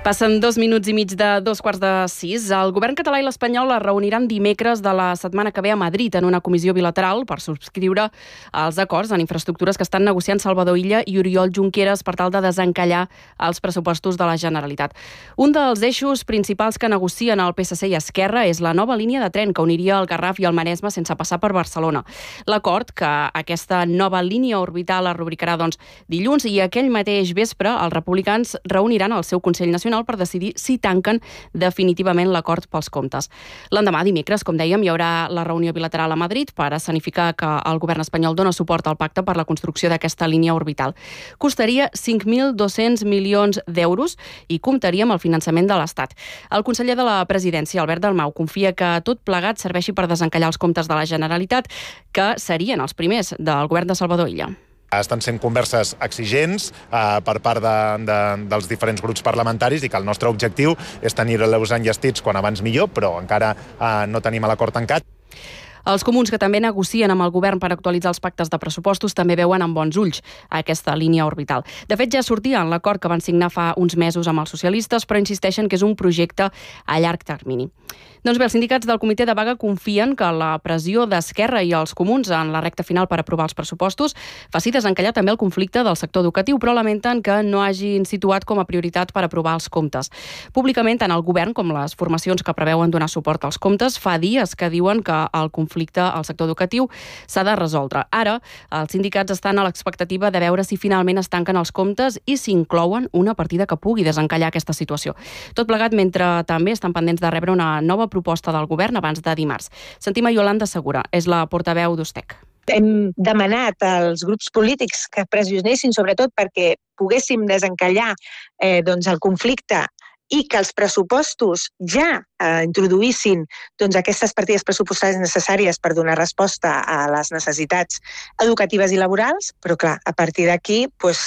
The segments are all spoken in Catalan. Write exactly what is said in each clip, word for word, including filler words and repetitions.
Passen dos minuts i mig de dos quarts de sis. El govern català i l'espanyol es reuniran dimecres de la setmana que ve a Madrid en una comissió bilateral per subscriure els acords en infraestructures que estan negociant Salvador Illa i Oriol Junqueras per tal de desencallar els pressupostos de la Generalitat. Un dels eixos principals que negocien el P S C i Esquerra és la nova línia de tren que uniria el Garraf i el Maresme sense passar per Barcelona. L'acord, que aquesta nova línia orbital es rubricarà doncs, dilluns, i aquell mateix vespre els republicans reuniran el seu Consell Nacional per decidir si tanquen definitivament l'acord pels comptes. L'endemà, dimecres, com dèiem, hi haurà la reunió bilateral a Madrid per escenificar que el govern espanyol dona suport al pacte per la construcció d'aquesta línia orbital. Costaria cinc mil dos-cents milions d'euros i comptaria amb el finançament de l'Estat. El conseller de la Presidència, Albert Dalmau, confia que tot plegat serveixi per desencallar els comptes de la Generalitat, que serien els primers del govern de Salvador Illa. Estan sent converses exigents eh, per part de, de, dels diferents grups parlamentaris i que el nostre objectiu és tenir-los enllestits quan abans millor, però encara eh, no tenim l'acord tancat. Els comuns, que també negocien amb el govern per actualitzar els pactes de pressupostos, també veuen amb bons ulls aquesta línia orbital. De fet, ja sortia en l'acord que van signar fa uns mesos amb els socialistes, però insisteixen que és un projecte a llarg termini. Doncs bé, els sindicats del comitè de vaga confien que la pressió d'Esquerra i els comuns en la recta final per aprovar els pressupostos faci desencallar també el conflicte del sector educatiu, però lamenten que no hagin situat com a prioritat per aprovar els comptes. Públicament, tant el govern com les formacions que preveuen donar suport als comptes fa dies que diuen que el conflicte al sector educatiu s'ha de resoldre. Ara, els sindicats estan a l'expectativa de veure si finalment es tanquen els comptes i si inclouen una partida que pugui desencallar aquesta situació. Tot plegat mentre també estan pendents de rebre una nova proposta del govern abans de dimarts. Sentim a Iolanda Segura, és la portaveu d'Ustec. Hem demanat als grups polítics que pressionessin sobretot perquè poguéssim desencallar eh, doncs el conflicte i que els pressupostos ja eh, introduïssin doncs, aquestes partides pressupostàries necessàries per donar resposta a les necessitats educatives i laborals, però clar, a partir d'aquí, pues,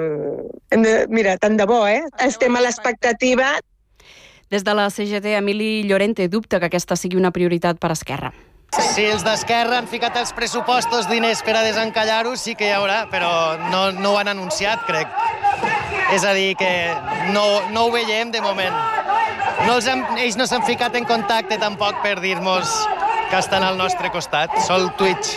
eh, mira, tant de bo, eh? Estem a l'expectativa. Des de la C G T, Emili Llorente dubta que aquesta sigui una prioritat per Esquerra. Si els d'Esquerra han ficat els pressupostos diners per a desencallar-ho, sí que hi haurà, però no, no ho han anunciat, crec. És a dir, que no, no ho veiem de moment. No els han, ells no s'han ficat en contacte tampoc per dir-nos que estan al nostre costat, sol Twitch.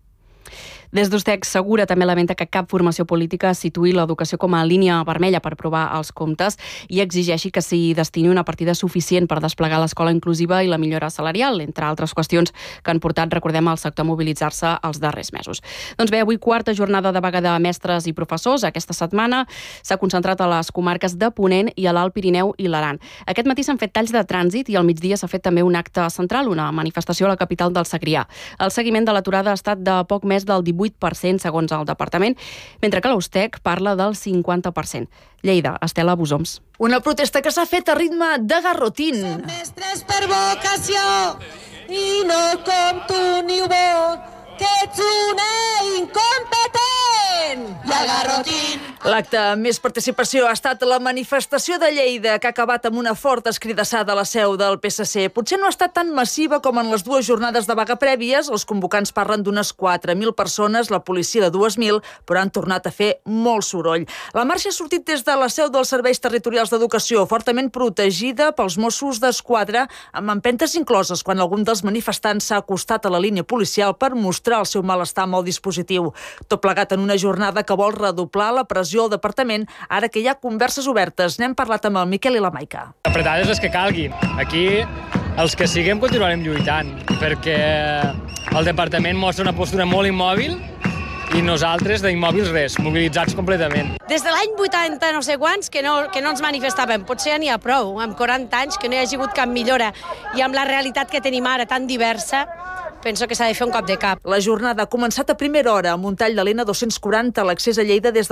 Des d'Ustec Segura també lamenta que cap formació política situï l'educació com a línia vermella per aprovar els comptes i exigeixi que s'hi destini una partida suficient per desplegar l'escola inclusiva i la millora salarial, entre altres qüestions que han portat, recordem, el sector a mobilitzar-se els darrers mesos. Doncs bé, avui quarta jornada de vaga de mestres i professors. Aquesta setmana s'ha concentrat a les comarques de Ponent i a l'Alt Pirineu i l'Aran. Aquest matí s'han fet talls de trànsit i al migdia s'ha fet també un acte central, una manifestació a la capital del Segrià. El seguiment de l'aturada ha estat de poc més del divuit per cent segons el departament, mentre que l'Ustec parla del cinquanta per cent. Lleida, Estela Busoms. Una protesta que s'ha fet a ritme de garrotín. Som mestres per vocació i no com tu ni bo, que ets una incompetent i a garrotín. L'acte amb més participació ha estat la manifestació de Lleida, que ha acabat amb una forta escridassada a la seu del P S C. Potser no ha estat tan massiva com en les dues jornades de vaga prèvies. Els convocants parlen d'unes quatre mil persones, la policia de dues mil, però han tornat a fer molt soroll. La marxa ha sortit des de la seu dels Serveis Territorials d'Educació, fortament protegida pels Mossos d'Esquadra, amb empentes incloses quan algun dels manifestants s'ha acostat a la línia policial per mostrar el seu malestar amb el dispositiu. Tot plegat en una jornada que vol redoblar la pressió al departament, ara que hi ha converses obertes. N'hem parlat amb el Miquel i la Maica. Apretades les que calguin. Aquí, els que siguem, continuarem lluitant, perquè el departament mostra una postura molt immòbil i nosaltres d'immòbils res, mobilitzats completament. Des de l'any vuitanta no sé quants que no, que no ens manifestàvem. Potser ja n'hi ha prou, amb quaranta anys que no hi hagi hagut cap millora i amb la realitat que tenim ara tan diversa, penso que s'ha de fer un cop de cap. La jornada ha començat a primera hora amb un tall de l'N dos-cents quaranta a l'accés a Lleida des de